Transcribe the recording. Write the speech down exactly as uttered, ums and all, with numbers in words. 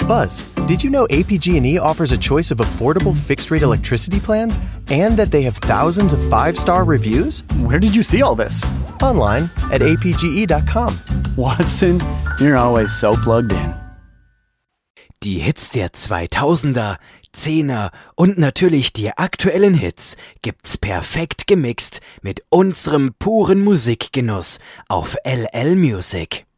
Buzz, did you know A P G and E offers a choice of affordable fixed-rate electricity plans and that they have thousands of five-star reviews? Where did you see all this? Online at A P G E dot com. Watson, you're always so plugged in. Die Hits der zweitausender, zehner und natürlich die aktuellen Hits gibt's perfekt gemixt mit unserem puren Musikgenuss auf L L Music.